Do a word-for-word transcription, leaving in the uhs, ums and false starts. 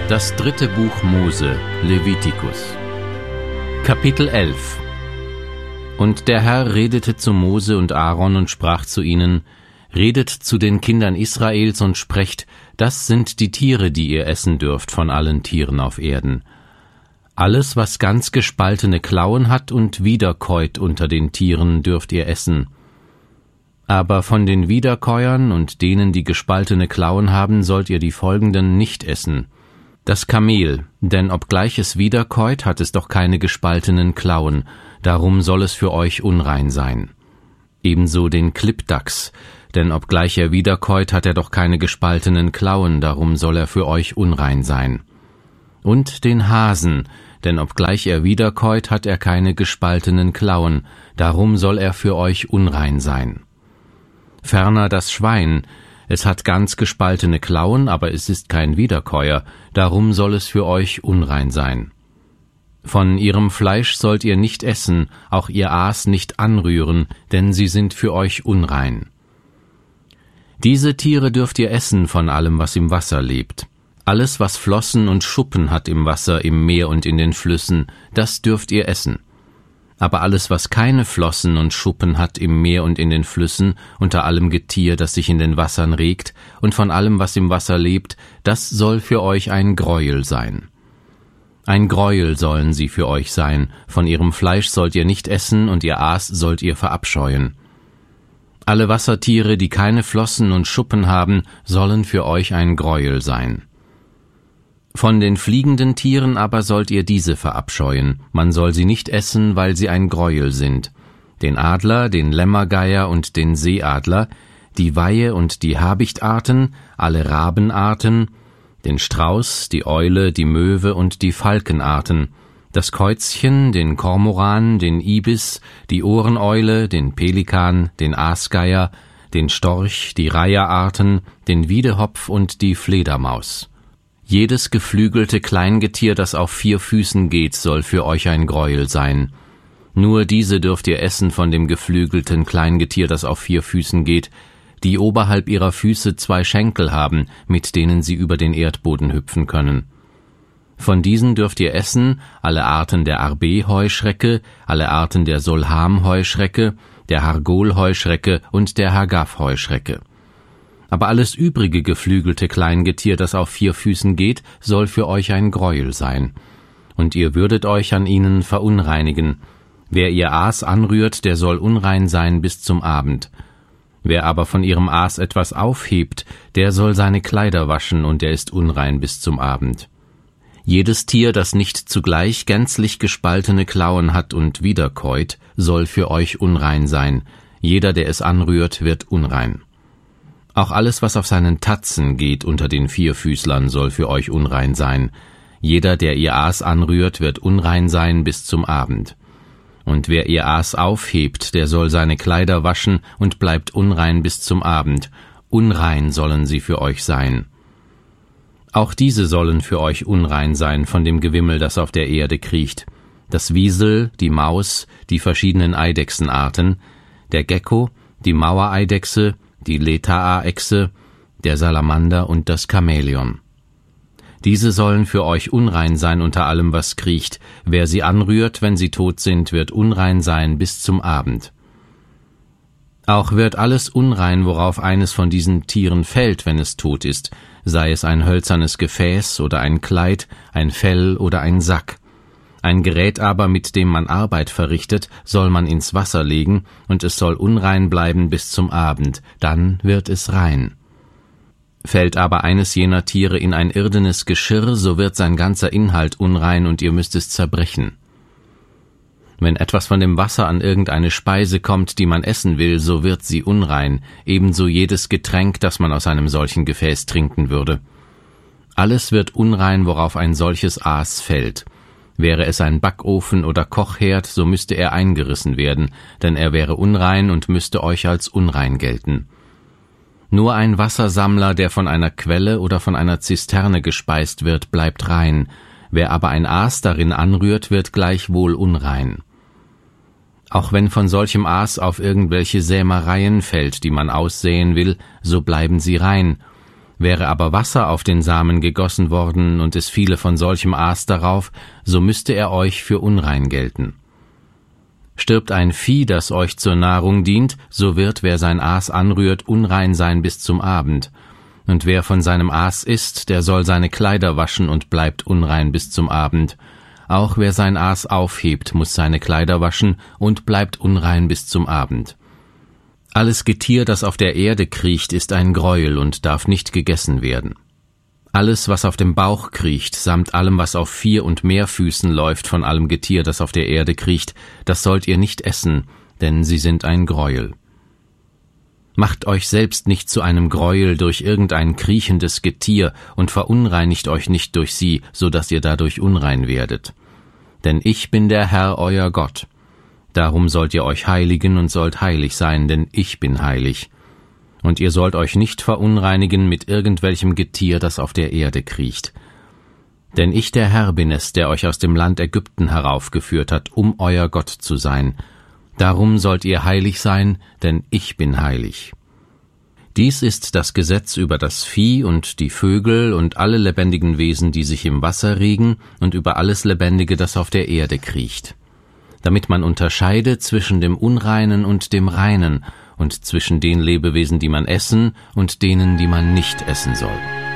Das dritte Buch Mose, Levitikus. Kapitel elf. Und der Herr redete zu Mose und Aaron und sprach zu ihnen: Redet zu den Kindern Israels und sprecht: Das sind die Tiere, die ihr essen dürft von allen Tieren auf Erden. Alles, was ganz gespaltene Klauen hat und wiederkäut unter den Tieren, dürft ihr essen. Aber von den Wiederkäuern und denen, die gespaltene Klauen haben, sollt ihr die folgenden nicht essen: Das Kamel, denn obgleich es wiederkäut, hat es doch keine gespaltenen Klauen, darum soll es für euch unrein sein. Ebenso den Klippdachs, denn obgleich er wiederkäut, hat er doch keine gespaltenen Klauen, darum soll er für euch unrein sein. Und den Hasen, denn obgleich er wiederkäut, hat er keine gespaltenen Klauen, darum soll er für euch unrein sein. Ferner das Schwein, es hat ganz gespaltene Klauen, aber es ist kein Wiederkäuer, darum soll es für euch unrein sein. Von ihrem Fleisch sollt ihr nicht essen, auch ihr Aas nicht anrühren, denn sie sind für euch unrein. Diese Tiere dürft ihr essen von allem, was im Wasser lebt. Alles, was Flossen und Schuppen hat im Wasser, im Meer und in den Flüssen, das dürft ihr essen. Aber alles, was keine Flossen und Schuppen hat im Meer und in den Flüssen, unter allem Getier, das sich in den Wassern regt, und von allem, was im Wasser lebt, das soll für euch ein Greuel sein. Ein Greuel sollen sie für euch sein, von ihrem Fleisch sollt ihr nicht essen, und ihr Aas sollt ihr verabscheuen. Alle Wassertiere, die keine Flossen und Schuppen haben, sollen für euch ein Greuel sein. Von den fliegenden Tieren aber sollt ihr diese verabscheuen, man soll sie nicht essen, weil sie ein Greuel sind. Den Adler, den Lämmergeier und den Seeadler, die Weihe und die Habichtarten, alle Rabenarten, den Strauß, die Eule, die Möwe und die Falkenarten, das Käuzchen, den Kormoran, den Ibis, die Ohreneule, den Pelikan, den Aasgeier, den Storch, die Reiherarten, den Wiedehopf und die Fledermaus. Jedes geflügelte Kleingetier, das auf vier Füßen geht, soll für euch ein Greuel sein. Nur diese dürft ihr essen von dem geflügelten Kleingetier, das auf vier Füßen geht, die oberhalb ihrer Füße zwei Schenkel haben, mit denen sie über den Erdboden hüpfen können. Von diesen dürft ihr essen alle Arten der Arbe-Heuschrecke, alle Arten der Solham-Heuschrecke, der Hargol-Heuschrecke und der Hagaf-Heuschrecke. Aber alles übrige geflügelte Kleingetier, das auf vier Füßen geht, soll für euch ein Greuel sein. Und ihr würdet euch an ihnen verunreinigen. Wer ihr Aas anrührt, der soll unrein sein bis zum Abend. Wer aber von ihrem Aas etwas aufhebt, der soll seine Kleider waschen, und der ist unrein bis zum Abend. Jedes Tier, das nicht zugleich gänzlich gespaltene Klauen hat und wiederkäut, soll für euch unrein sein. Jeder, der es anrührt, wird unrein. Auch alles, was auf seinen Tatzen geht unter den Vierfüßlern, soll für euch unrein sein. Jeder, der ihr Aas anrührt, wird unrein sein bis zum Abend. Und wer ihr Aas aufhebt, der soll seine Kleider waschen und bleibt unrein bis zum Abend. Unrein sollen sie für euch sein. Auch diese sollen für euch unrein sein von dem Gewimmel, das auf der Erde kriecht. Das Wiesel, die Maus, die verschiedenen Eidechsenarten, der Gecko, die Mauereidechse, die Letaa-Echse, der Salamander und das Chamäleon. Diese sollen für euch unrein sein unter allem, was kriecht. Wer sie anrührt, wenn sie tot sind, wird unrein sein bis zum Abend. Auch wird alles unrein, worauf eines von diesen Tieren fällt, wenn es tot ist, sei es ein hölzernes Gefäß oder ein Kleid, ein Fell oder ein Sack. Ein Gerät aber, mit dem man Arbeit verrichtet, soll man ins Wasser legen, und es soll unrein bleiben bis zum Abend, dann wird es rein. Fällt aber eines jener Tiere in ein irdenes Geschirr, so wird sein ganzer Inhalt unrein, und ihr müsst es zerbrechen. Wenn etwas von dem Wasser an irgendeine Speise kommt, die man essen will, so wird sie unrein, ebenso jedes Getränk, das man aus einem solchen Gefäß trinken würde. Alles wird unrein, worauf ein solches Aas fällt. Wäre es ein Backofen oder Kochherd, so müsste er eingerissen werden, denn er wäre unrein und müsste euch als unrein gelten. Nur ein Wassersammler, der von einer Quelle oder von einer Zisterne gespeist wird, bleibt rein. Wer aber ein Aas darin anrührt, wird gleichwohl unrein. Auch wenn von solchem Aas auf irgendwelche Sämereien fällt, die man aussäen will, so bleiben sie rein. Wäre aber Wasser auf den Samen gegossen worden, und es fiele von solchem Aas darauf, so müsste er euch für unrein gelten. Stirbt ein Vieh, das euch zur Nahrung dient, so wird, wer sein Aas anrührt, unrein sein bis zum Abend. Und wer von seinem Aas isst, der soll seine Kleider waschen und bleibt unrein bis zum Abend. Auch wer sein Aas aufhebt, muss seine Kleider waschen und bleibt unrein bis zum Abend. Alles Getier, das auf der Erde kriecht, ist ein Greuel und darf nicht gegessen werden. Alles, was auf dem Bauch kriecht, samt allem, was auf vier und mehr Füßen läuft, von allem Getier, das auf der Erde kriecht, das sollt ihr nicht essen, denn sie sind ein Greuel. Macht euch selbst nicht zu einem Greuel durch irgendein kriechendes Getier und verunreinigt euch nicht durch sie, so dass ihr dadurch unrein werdet. Denn ich bin der Herr, euer Gott. Darum sollt ihr euch heiligen und sollt heilig sein, denn ich bin heilig. Und ihr sollt euch nicht verunreinigen mit irgendwelchem Getier, das auf der Erde kriecht. Denn ich, der Herr, bin es, der euch aus dem Land Ägypten heraufgeführt hat, um euer Gott zu sein. Darum sollt ihr heilig sein, denn ich bin heilig. Dies ist das Gesetz über das Vieh und die Vögel und alle lebendigen Wesen, die sich im Wasser regen, und über alles Lebendige, das auf der Erde kriecht, damit man unterscheide zwischen dem Unreinen und dem Reinen und zwischen den Lebewesen, die man essen, und denen, die man nicht essen soll.